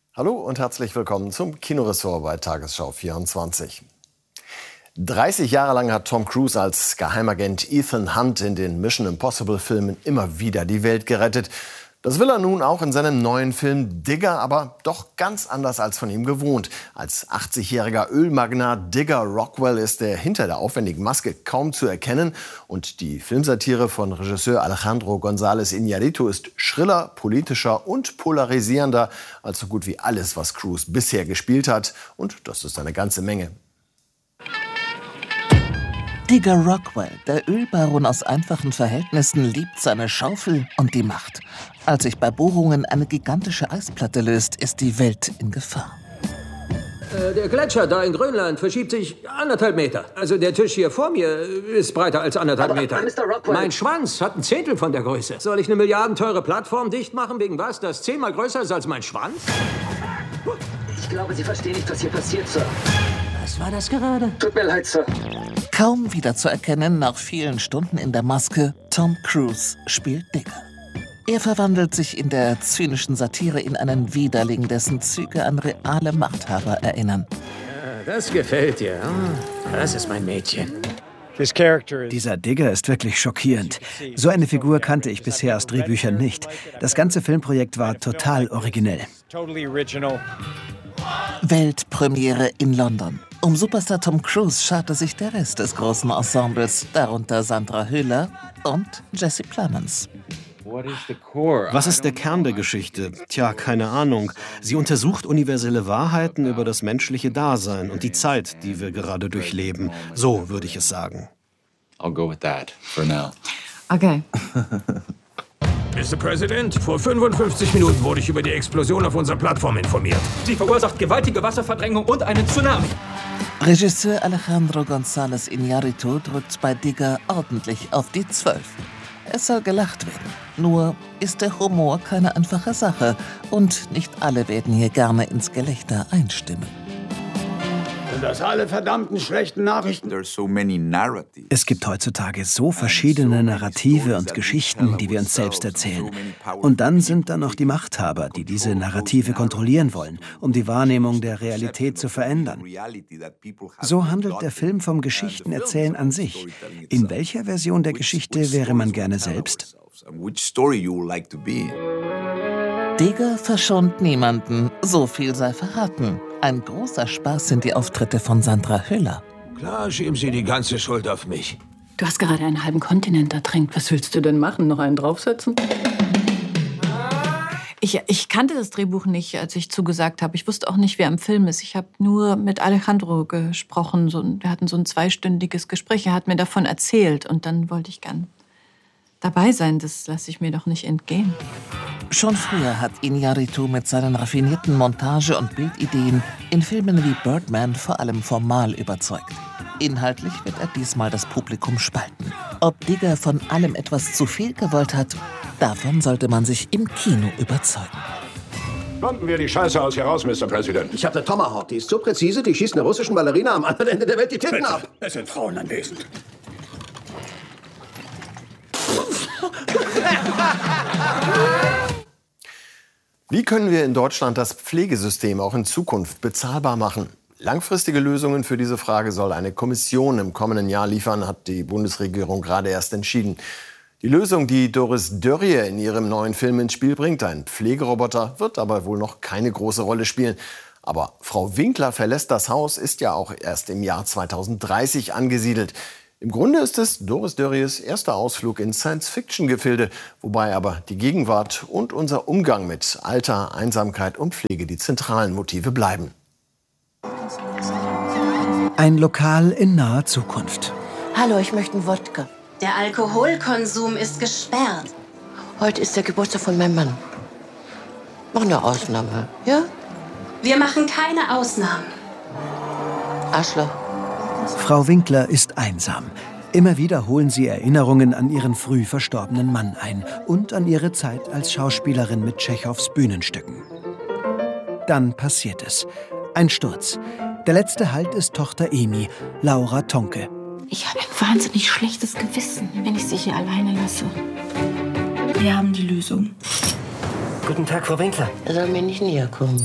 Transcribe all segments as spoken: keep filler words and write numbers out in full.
Hallo und herzlich willkommen zum Kinoressort bei Tagesschau vierundzwanzig. dreißig Jahre lang hat Tom Cruise als Geheimagent Ethan Hunt in den Mission Impossible-Filmen immer wieder die Welt gerettet. Das will er nun auch in seinem neuen Film Digger, aber doch ganz anders als von ihm gewohnt. Als achtzigjähriger Ölmagnat Digger Rockwell ist er hinter der aufwendigen Maske kaum zu erkennen. Und die Filmsatire von Regisseur Alejandro González Iñárritu ist schriller, politischer und polarisierender als so gut wie alles, was Cruise bisher gespielt hat. Und das ist eine ganze Menge. Digger Rockwell, der Ölbaron aus einfachen Verhältnissen, liebt seine Schaufel und die Macht. Als sich bei Bohrungen eine gigantische Eisplatte löst, ist die Welt in Gefahr. Äh, der Gletscher da in Grönland verschiebt sich anderthalb Meter. Also der Tisch hier vor mir ist breiter als anderthalb Aber, Meter. Mister Rockwell. Mein Schwanz hat ein Zehntel von der Größe. Soll ich eine milliardenteure Plattform dicht machen wegen was, das zehnmal größer ist als mein Schwanz? Ich glaube, Sie verstehen nicht, was hier passiert, Sir. Was war das gerade? Tut mir leid, Sir. Kaum wiederzuerkennen nach vielen Stunden in der Maske, Tom Cruise spielt Digger. Er verwandelt sich in der zynischen Satire in einen Widerling, dessen Züge an reale Machthaber erinnern. Ja, das gefällt dir. Das ist mein Mädchen. Dieser Digger ist wirklich schockierend. So eine Figur kannte ich bisher aus Drehbüchern nicht. Das ganze Filmprojekt war total originell. Weltpremiere in London. Um Superstar Tom Cruise scharte sich der Rest des großen Ensembles, darunter Sandra Hüller und Jesse Plemons. Was ist der Kern der Geschichte? Tja, keine Ahnung. Sie untersucht universelle Wahrheiten über das menschliche Dasein und die Zeit, die wir gerade durchleben. So würde ich es sagen. I'll go with that for now. Okay. Mister President, vor fünfundfünfzig Minuten wurde ich über die Explosion auf unserer Plattform informiert. Sie verursacht gewaltige Wasserverdrängung und einen Tsunami. Regisseur Alejandro González Iñárritu drückt bei Digger ordentlich auf die Zwölf. Es soll gelacht werden. Nur ist der Humor keine einfache Sache und nicht alle werden hier gerne ins Gelächter einstimmen. Sind das alle verdammten schlechten Nachrichten? Es gibt heutzutage so verschiedene Narrative und Geschichten, die wir uns selbst erzählen. Und dann sind da noch die Machthaber, die diese Narrative kontrollieren wollen, um die Wahrnehmung der Realität zu verändern. So handelt der Film vom Geschichtenerzählen an sich. In welcher Version der Geschichte wäre man gerne selbst? Digger verschont niemanden, so viel sei verraten. Ein großer Spaß sind die Auftritte von Sandra Hüller. Klar, schieben Sie die ganze Schuld auf mich. Du hast gerade einen halben Kontinent ertränkt. Was willst du denn machen? Noch einen draufsetzen? Ich, ich kannte das Drehbuch nicht, als ich zugesagt habe. Ich wusste auch nicht, wer im Film ist. Ich habe nur mit Alejandro gesprochen. So, wir hatten so ein zweistündiges Gespräch. Er hat mir davon erzählt. Und dann wollte ich gern dabei sein. Das lasse ich mir doch nicht entgehen. Schon früher hat Iñárritu mit seinen raffinierten Montage- und Bildideen in Filmen wie Birdman vor allem formal überzeugt. Inhaltlich wird er diesmal das Publikum spalten. Ob Digger von allem etwas zu viel gewollt hat, davon sollte man sich im Kino überzeugen. Pumpen wir die Scheiße aus hier raus, Mister President. Ich habe eine Tomahawk, die ist so präzise, die schießt einer russischen Ballerina am anderen Ende der Welt die Titten ab. Es sind Frauen anwesend. Wie können wir in Deutschland das Pflegesystem auch in Zukunft bezahlbar machen? Langfristige Lösungen für diese Frage soll eine Kommission im kommenden Jahr liefern, hat die Bundesregierung gerade erst entschieden. Die Lösung, die Doris Dörrie in ihrem neuen Film ins Spiel bringt, ein Pflegeroboter, wird aber wohl noch keine große Rolle spielen. Aber Frau Winkler verlässt das Haus, ist ja auch erst im Jahr zweitausenddreißig angesiedelt. Im Grunde ist es Doris Dörries erster Ausflug in Science-Fiction-Gefilde, wobei aber die Gegenwart und unser Umgang mit Alter, Einsamkeit und Pflege die zentralen Motive bleiben. Ein Lokal in naher Zukunft. Hallo, ich möchte einen Wodka. Der Alkoholkonsum ist gesperrt. Heute ist der Geburtstag von meinem Mann. Mach eine Ausnahme, ja? Wir machen keine Ausnahmen. Arschloch. Frau Winkler ist einsam. Immer wieder holen sie Erinnerungen an ihren früh verstorbenen Mann ein und an ihre Zeit als Schauspielerin mit Tschechows Bühnenstücken. Dann passiert es. Ein Sturz. Der letzte Halt ist Tochter Emi, Laura Tonke. Ich habe ein wahnsinnig schlechtes Gewissen, wenn ich sie hier alleine lasse. Wir haben die Lösung. Guten Tag, Frau Winkler. Er soll mir nicht näher kommen.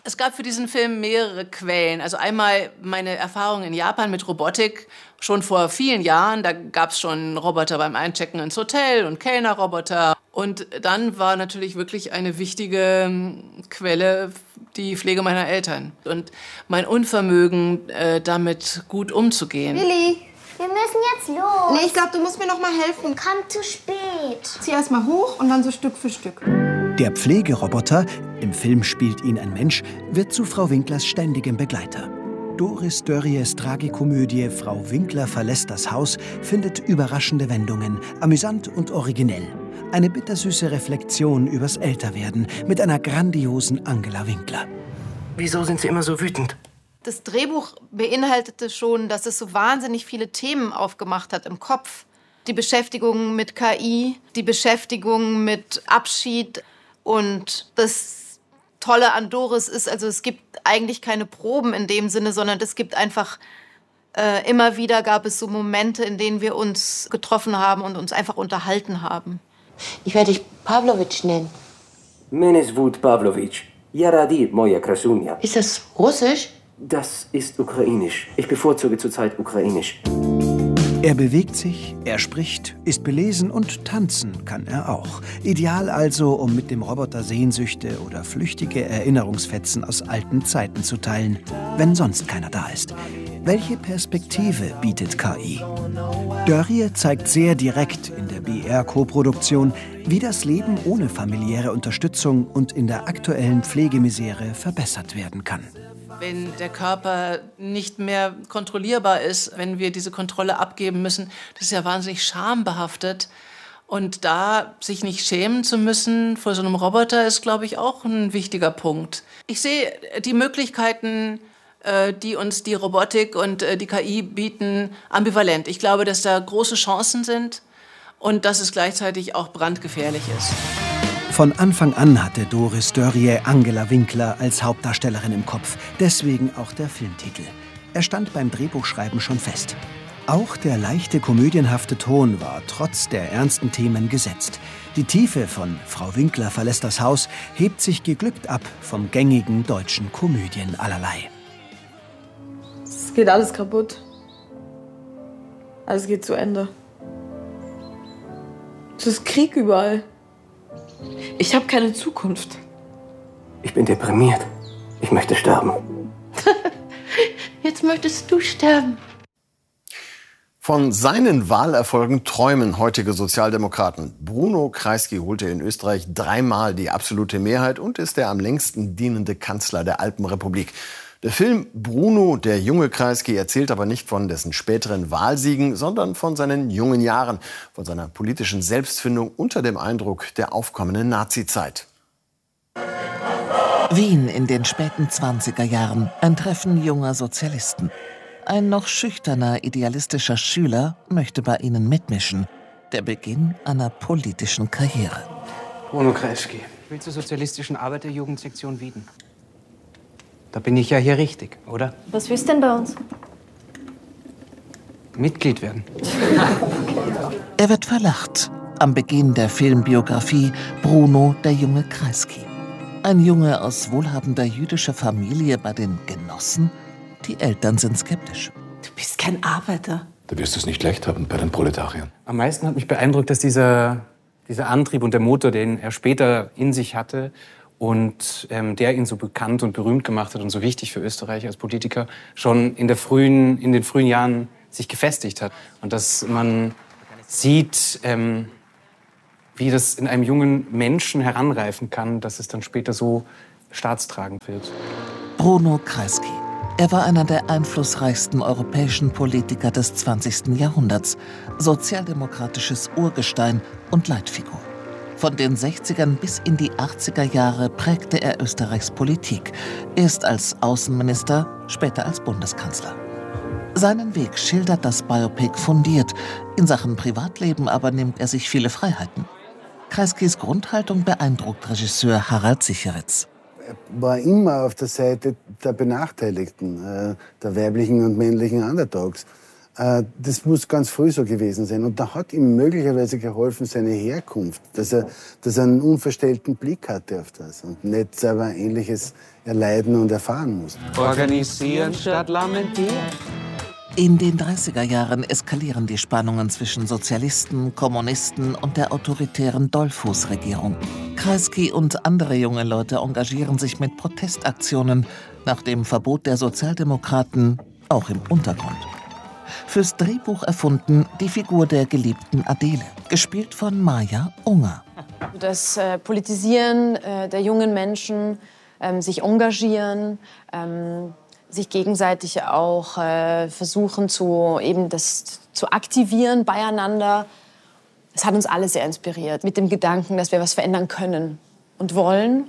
Es gab für diesen Film mehrere Quellen. Also einmal meine Erfahrung in Japan mit Robotik. Schon vor vielen Jahren, da gab es schon Roboter beim Einchecken ins Hotel und Kellnerroboter. Und dann war natürlich wirklich eine wichtige Quelle die Pflege meiner Eltern. Und mein Unvermögen, äh, damit gut umzugehen. Lilly, wir müssen jetzt los. Nee, ich glaube, du musst mir noch mal helfen. Komm zu spät. Zieh erst mal hoch und dann so Stück für Stück. Der Pflegeroboter, im Film spielt ihn ein Mensch, wird zu Frau Winklers ständigem Begleiter. Doris Dörries Tragikomödie Frau Winkler verlässt das Haus findet überraschende Wendungen, amüsant und originell. Eine bittersüße Reflexion übers Älterwerden mit einer grandiosen Angela Winkler. Wieso sind Sie immer so wütend? Das Drehbuch beinhaltete schon, dass es so wahnsinnig viele Themen aufgemacht hat im Kopf. Die Beschäftigung mit K I, die Beschäftigung mit Abschied. Und das Tolle an Doris ist, also es gibt eigentlich keine Proben in dem Sinne, sondern es gibt einfach, äh, immer wieder gab es so Momente, in denen wir uns getroffen haben und uns einfach unterhalten haben. Ich werde dich Pavlovic nennen. Mene zvut Pavlovic. Ja radi, moja krasunia. Ist das Russisch? Das ist ukrainisch. Ich bevorzuge zurzeit ukrainisch. Er bewegt sich, er spricht, ist belesen und tanzen kann er auch. Ideal also, um mit dem Roboter Sehnsüchte oder flüchtige Erinnerungsfetzen aus alten Zeiten zu teilen, wenn sonst keiner da ist. Welche Perspektive bietet K I? Dörrie zeigt sehr direkt in der B R-Koproduktion, wie das Leben ohne familiäre Unterstützung und in der aktuellen Pflegemisere verbessert werden kann. Wenn der Körper nicht mehr kontrollierbar ist, wenn wir diese Kontrolle abgeben müssen, das ist ja wahnsinnig schambehaftet. Und da sich nicht schämen zu müssen vor so einem Roboter ist, glaube ich, auch ein wichtiger Punkt. Ich sehe die Möglichkeiten, die uns die Robotik und die K I bieten, ambivalent. Ich glaube, dass da große Chancen sind und dass es gleichzeitig auch brandgefährlich ist. Von Anfang an hatte Doris Dörrie Angela Winkler als Hauptdarstellerin im Kopf, deswegen auch der Filmtitel. Er stand beim Drehbuchschreiben schon fest. Auch der leichte komödienhafte Ton war trotz der ernsten Themen gesetzt. Die Tiefe von Frau Winkler verlässt das Haus hebt sich geglückt ab vom gängigen deutschen Komödien allerlei. Es geht alles kaputt. Alles geht zu Ende. Es ist Krieg überall. Ich habe keine Zukunft. Ich bin deprimiert. Ich möchte sterben. Jetzt möchtest du sterben. Von seinen Wahlerfolgen träumen heutige Sozialdemokraten. Bruno Kreisky holte in Österreich dreimal die absolute Mehrheit und ist der am längsten dienende Kanzler der Alpenrepublik. Der Film Bruno, der junge Kreisky, erzählt aber nicht von dessen späteren Wahlsiegen, sondern von seinen jungen Jahren, von seiner politischen Selbstfindung unter dem Eindruck der aufkommenden Nazizeit. Wien in den späten zwanziger Jahren, ein Treffen junger Sozialisten. Ein noch schüchterner, idealistischer Schüler möchte bei ihnen mitmischen. Der Beginn einer politischen Karriere. Bruno Kreisky. Ich will zur Sozialistischen Arbeiterjugendsektion Wien. Da bin ich ja hier richtig, oder? Was willst du denn bei uns? Mitglied werden. Er wird verlacht am Beginn der Filmbiografie Bruno, der junge Kreisky. Ein Junge aus wohlhabender jüdischer Familie bei den Genossen? Die Eltern sind skeptisch. Du bist kein Arbeiter. Da wirst du es nicht leicht haben bei den Proletariern. Am meisten hat mich beeindruckt, dass dieser, dieser Antrieb und der Motor, den er später in sich hatte, und ähm, der ihn so bekannt und berühmt gemacht hat und so wichtig für Österreich als Politiker, schon in, der frühen, in den frühen Jahren sich gefestigt hat. Und dass man sieht, ähm, wie das in einem jungen Menschen heranreifen kann, dass es dann später so staatstragend wird. Bruno Kreisky. Er war einer der einflussreichsten europäischen Politiker des zwanzigsten Jahrhunderts, sozialdemokratisches Urgestein und Leitfigur. Von den sechzigern bis in die achtziger Jahre prägte er Österreichs Politik, erst als Außenminister, später als Bundeskanzler. Seinen Weg schildert das Biopic fundiert, in Sachen Privatleben aber nimmt er sich viele Freiheiten. Kreiskys Grundhaltung beeindruckt Regisseur Harald Sicheritz. Er war immer auf der Seite der Benachteiligten, der weiblichen und männlichen Underdogs. Das muss ganz früh so gewesen sein. Und da hat ihm möglicherweise geholfen seine Herkunft, dass er, dass er einen unverstellten Blick hatte auf das und nicht selber Ähnliches erleiden und erfahren musste. Organisieren statt lamentieren. In den dreißiger Jahren eskalieren die Spannungen zwischen Sozialisten, Kommunisten und der autoritären Dollfuß-Regierung. Kreisky und andere junge Leute engagieren sich mit Protestaktionen nach dem Verbot der Sozialdemokraten, auch im Untergrund. Fürs Drehbuch erfunden die Figur der geliebten Adele, gespielt von Maja Unger. Das äh, Politisieren äh, der jungen Menschen, ähm, sich engagieren, ähm, sich gegenseitig auch äh, versuchen, zu, eben das zu aktivieren beieinander. Das hat uns alle sehr inspiriert, mit dem Gedanken, dass wir was verändern können und wollen.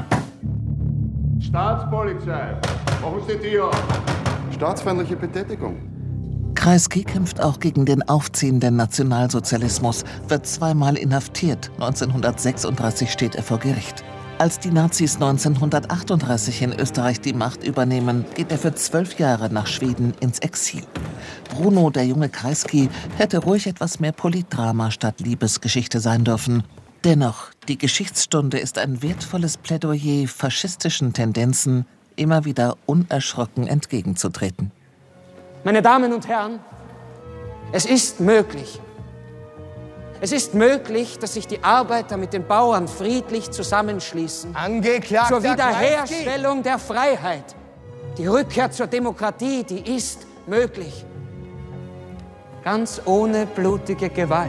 Staatspolizei, warum steht hier? Staatsfeindliche Betätigung. Kreisky kämpft auch gegen den aufziehenden Nationalsozialismus, wird zweimal inhaftiert. neunzehnhundertsechsunddreißig steht er vor Gericht. Als die Nazis neunzehnhundertachtunddreißig in Österreich die Macht übernehmen, geht er für zwölf Jahre nach Schweden ins Exil. Bruno, der junge Kreisky, hätte ruhig etwas mehr Politdrama statt Liebesgeschichte sein dürfen. Dennoch, die Geschichtsstunde ist ein wertvolles Plädoyer, faschistischen Tendenzen immer wieder unerschrocken entgegenzutreten. Meine Damen und Herren, es ist möglich. Es ist möglich, dass sich die Arbeiter mit den Bauern friedlich zusammenschließen. Angeklagter zur Wiederherstellung der Freiheit. Die Rückkehr zur Demokratie, die ist möglich. Ganz ohne blutige Gewalt.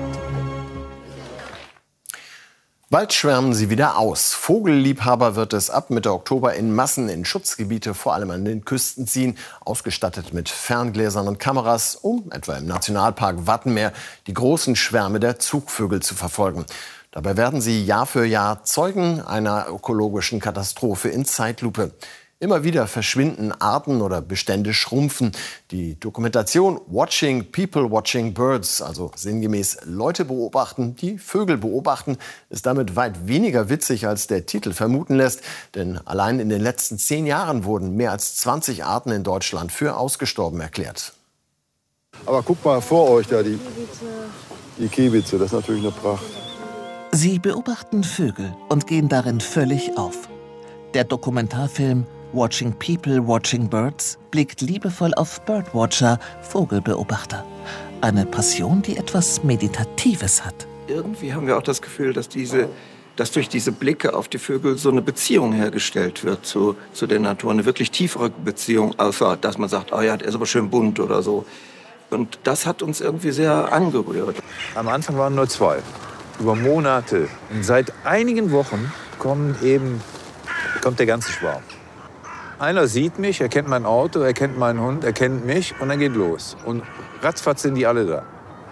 Bald schwärmen sie wieder aus. Vogelliebhaber wird es ab Mitte Oktober in Massen in Schutzgebiete, vor allem an den Küsten ziehen, ausgestattet mit Ferngläsern und Kameras, um etwa im Nationalpark Wattenmeer die großen Schwärme der Zugvögel zu verfolgen. Dabei werden sie Jahr für Jahr Zeugen einer ökologischen Katastrophe in Zeitlupe. Immer wieder verschwinden Arten oder Bestände schrumpfen. Die Dokumentation Watching People Watching Birds, also sinngemäß Leute beobachten, die Vögel beobachten, ist damit weit weniger witzig, als der Titel vermuten lässt. Denn allein in den letzten zehn Jahren wurden mehr als zwanzig Arten in Deutschland für ausgestorben erklärt. Aber guck mal vor euch da, die, die Kiebitze, das ist natürlich eine Pracht. Sie beobachten Vögel und gehen darin völlig auf. Der Dokumentarfilm Watching People Watching Birds blickt liebevoll auf Birdwatcher, Vogelbeobachter. Eine Passion, die etwas Meditatives hat. Irgendwie haben wir auch das Gefühl, dass, diese, dass durch diese Blicke auf die Vögel so eine Beziehung hergestellt wird zu, zu der Natur. Eine wirklich tiefere Beziehung, außer dass man sagt, oh ja, der ist aber schön bunt oder so. Und das hat uns irgendwie sehr angerührt. Am Anfang waren nur zwei, über Monate. Und seit einigen Wochen kommen eben, kommt der ganze Schwarm. Einer sieht mich, er kennt mein Auto, er kennt meinen Hund, er kennt mich und dann geht los. Und ratzfatz sind die alle da.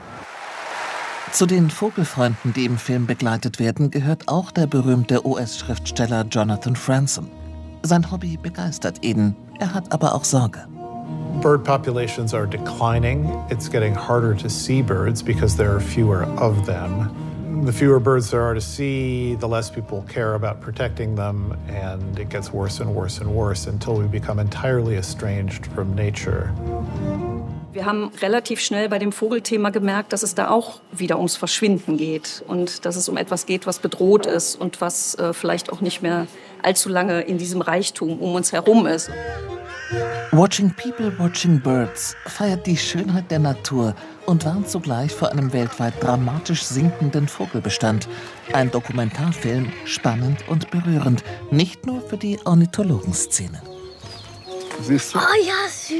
Zu den Vogelfreunden, die im Film begleitet werden, gehört auch der berühmte U S-Schriftsteller Jonathan Franzen. Sein Hobby begeistert ihn, er hat aber auch Sorge. Bird populations are declining. It's getting harder to see birds because there are fewer of them. The fewer birds there are to see, the less people care about protecting them, and it gets worse and worse and worse until we become entirely estranged from nature. Wir haben relativ schnell bei dem Vogelthema gemerkt, dass es da auch wieder ums Verschwinden geht und dass es um etwas geht, was bedroht ist und was äh, vielleicht auch nicht mehr allzu lange in diesem Reichtum um uns herum ist. Watching People Watching Birds feiert die Schönheit der Natur und warnt zugleich vor einem weltweit dramatisch sinkenden Vogelbestand. Ein Dokumentarfilm, spannend und berührend, nicht nur für die Ornithologenszene. Siehst du? Oh ja, süß.